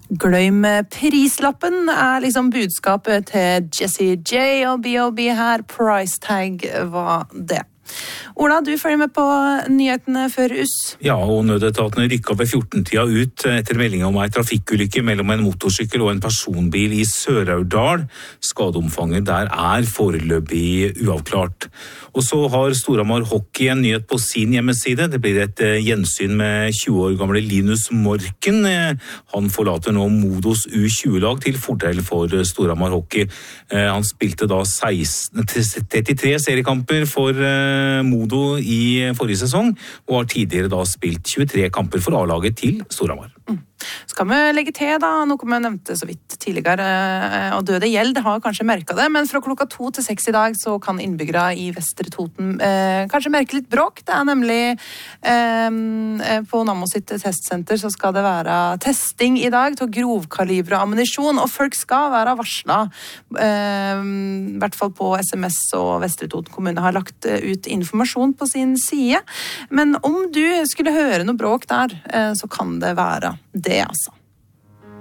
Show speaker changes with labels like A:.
A: Gløym prislappen liksom budskapet til Jessie J og B.O.B. her. Price tag var det. Ola, du følger med på nyhetene før US.
B: Ja, og nødetatene rykket ved 14-tida ut etter melding om en trafikkulykke mellom en motorsykkel og en personbil i Sør-Aurdal. Skadeomfanget der foreløpig uavklart. Og så har Storhamar Hockey en nyhet på sin hjemmeside. Det blir et gjensyn med 20 år gamle Linus Morken. Han forlater nå Modos U20-lag til fordel for Storhamar Hockey. Han spilte da 33 seriekamper for Modo i forrige sesong, og har tidligere da spilt 23 kamper for A-laget til Storhamar.
A: Skal vi legge til da, noe vi nevnte så vidt tidligere, og Døde Gjeld har kanskje merket det, men fra klokka 2 til 6 i dag så kan innbyggere i Vestre Toten kanskje merke litt bråk. Det nemlig på Nammo sitt testsenter så skal det være testing i dag til grovkalibre ammunisjon, og folk skal være varslet, i hvert fall på SMS, og Vestre Toten kommune har lagt ut informasjon på sin side. Men om du skulle høre noe bråk der, så kan det være det, altså.